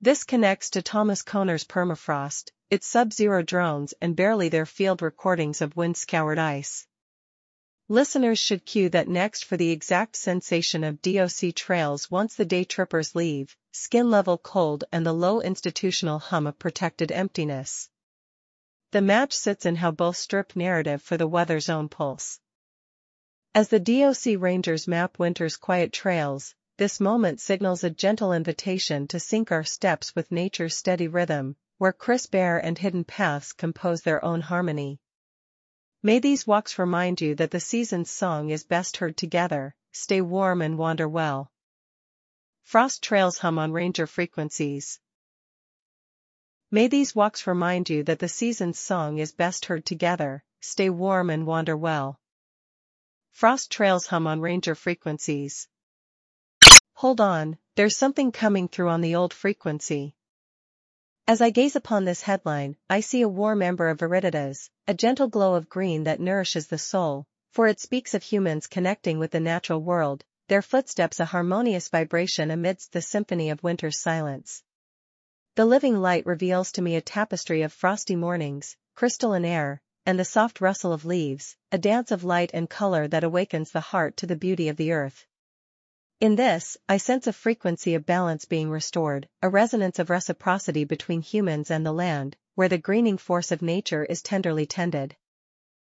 This connects to Thomas Kohner's permafrost, its sub-zero drones and barely their field recordings of wind-scoured ice. Listeners should cue that next for the exact sensation of DOC trails once the day trippers leave, skin-level cold and the low institutional hum of protected emptiness. The match sits in how both strip narrative for the weather's own pulse. As the DOC Rangers map winter's quiet trails, this moment signals a gentle invitation to sync our steps with nature's steady rhythm, where crisp air and hidden paths compose their own harmony. May these walks remind you that the season's song is best heard together. Stay warm and wander well. Frost trails hum on Ranger frequencies. May these walks remind you that the season's song is best heard together. Stay warm and wander well. Frost trails hum on Ranger frequencies. Hold on, there's something coming through on the old frequency. As I gaze upon this headline, I see a warm ember of viriditas, a gentle glow of green that nourishes the soul, for it speaks of humans connecting with the natural world, their footsteps a harmonious vibration amidst the symphony of winter's silence. The living light reveals to me a tapestry of frosty mornings, crystalline air, and the soft rustle of leaves, a dance of light and color that awakens the heart to the beauty of the earth. In this, I sense a frequency of balance being restored, a resonance of reciprocity between humans and the land, where the greening force of nature is tenderly tended.